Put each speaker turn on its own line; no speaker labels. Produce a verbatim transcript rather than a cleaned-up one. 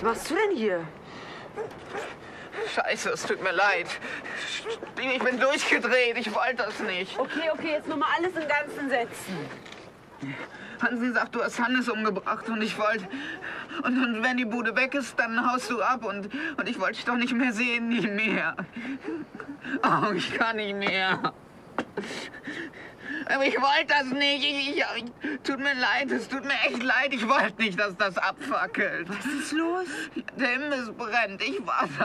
Was machst du denn hier?
Scheiße, es tut mir leid. Ich bin durchgedreht, ich wollte das nicht.
Okay, okay, jetzt nochmal alles in ganzen Sätzen.
Hansi sagt, du hast Hannes umgebracht und ich wollte... Und, und wenn die Bude weg ist, dann haust du ab und, und ich wollte dich doch nicht mehr sehen, nie mehr. Oh, ich kann nicht mehr. Aber ich wollte das nicht. Ich, ich, ich, tut mir leid, es tut mir echt leid. Ich wollte nicht, dass das abfackelt.
Was ist los?
Der Imbiss brennt, ich war da.